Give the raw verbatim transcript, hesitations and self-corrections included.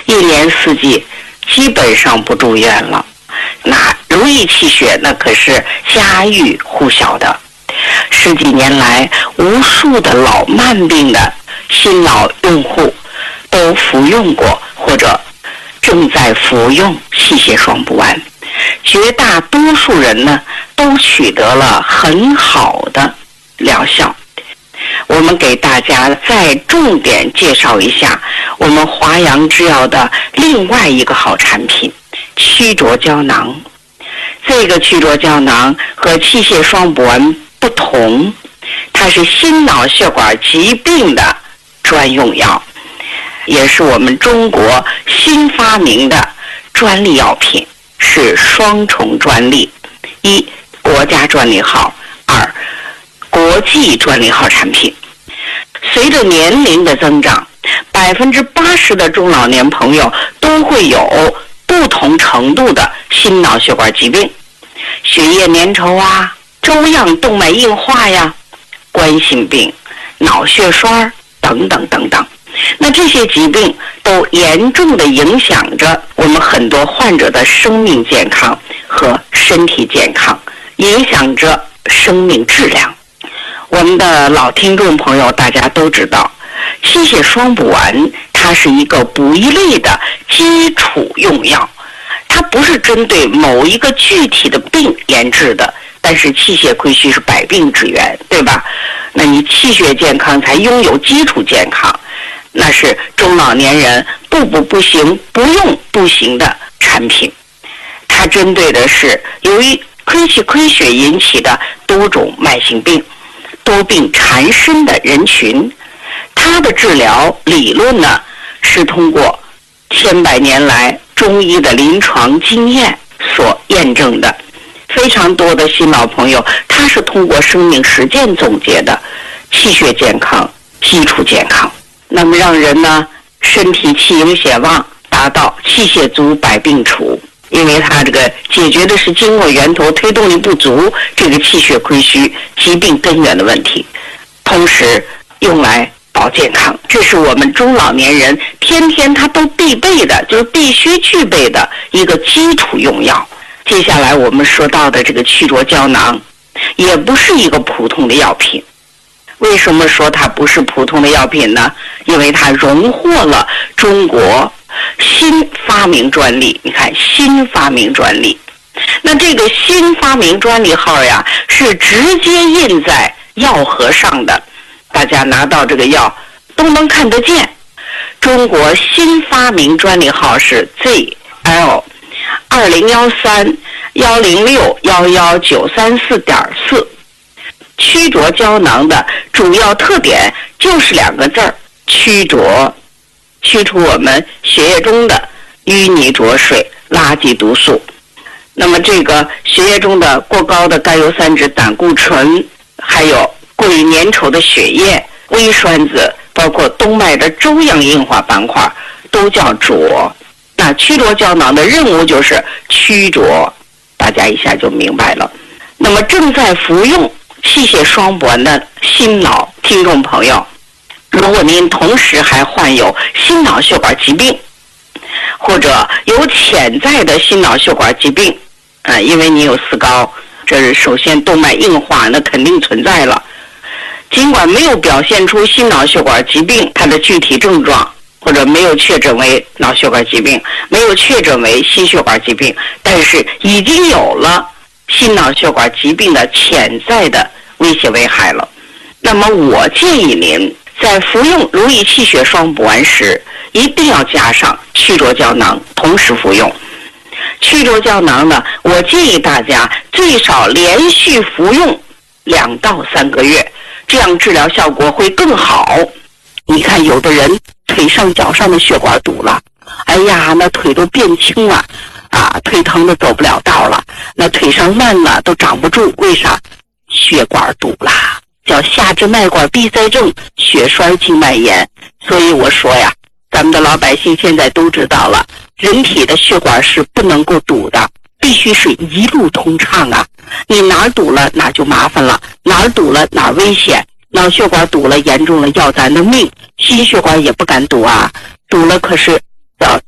一年四季基本上不住院了。那如意气血那可是家喻户晓的，十几年来无数的老慢病的新老用户都服用过或者正在服用气血双补丸，绝大多数人呢都取得了很好的疗效。我们给大家再重点介绍一下我们华阳制药的另外一个好产品曲浊胶囊。这个曲浊胶囊和气血双补丸不同，它是心脑血管疾病的专用药，也是我们中国新发明的专利药品，是双重专利，一国家专利号，二国际专利号产品。随着年龄的增长，百分之八十的中老年朋友都会有不同程度的心脑血管疾病，血液粘稠啊，粥样动脉硬化呀，冠心病、脑血栓等等等等。那这些疾病都严重的影响着我们很多患者的生命健康和身体健康，影响着生命质量。我们的老听众朋友大家都知道，气血双补丸它是一个补一类的基础用药，它不是针对某一个具体的病研制的，但是气血亏虚是百病之源，对吧？那你气血健康才拥有基础健康，那是中老年人不补不行、不用不行的产品。它针对的是由于亏气亏血引起的多种慢性病、多病缠身的人群。它的治疗理论呢，是通过千百年来中医的临床经验所验证的。非常多的新老朋友，他是通过生命实践总结的气血健康、基础健康，那么让人呢身体气盈血旺，达到气血足百病除。因为它这个解决的是经络源头推动力不足，这个气血亏虚疾病根源的问题，同时用来保健康，这是我们中老年人天天他都必备的，就是必须具备的一个基础用药。接下来我们说到的这个曲浊胶囊也不是一个普通的药品。为什么说它不是普通的药品呢？因为它荣获了中国新发明专利。你看，新发明专利，那这个新发明专利号呀是直接印在药盒上的，大家拿到这个药都能看得见。中国新发明专利号是 Z L 二零一三一零六一一九三四点四。曲浊胶囊的主要特点就是两个字儿：曲浊，去除我们血液中的淤泥浊水、垃圾毒素。那么这个血液中的过高的甘油三酯、胆固醇，还有过于粘稠的血液、微栓子，包括动脉的粥样硬化斑块，都叫浊。那曲浊胶囊的任务就是曲浊，大家一下就明白了。那么正在服用气血双补丸的新老听众朋友，如果您同时还患有心脑血管疾病，或者有潜在的心脑血管疾病，呃，因为你有四高，这是首先动脉硬化那肯定存在了。尽管没有表现出心脑血管疾病它的具体症状，或者没有确诊为脑血管疾病，没有确诊为心血管疾病，但是已经有了心脑血管疾病的潜在的威胁危害了。那么我建议您在服用如意气血双补丸时，一定要加上曲浊胶囊同时服用。曲浊胶囊呢，我建议大家最少连续服用两到三个月，这样治疗效果会更好。你看有的人腿上脚上的血管堵了，哎呀，那腿都变青了啊，腿疼的走不了道了，那腿上烂了都长不住，为啥？血管堵了，叫下肢脉管闭塞症、血栓静脉炎。所以我说呀，咱们的老百姓现在都知道了，人体的血管是不能够堵的，必须是一路通畅啊。你哪儿堵了哪就麻烦了，哪儿堵了哪儿危险。脑血管堵了严重了要咱的命，心血管也不敢堵啊，堵了可是要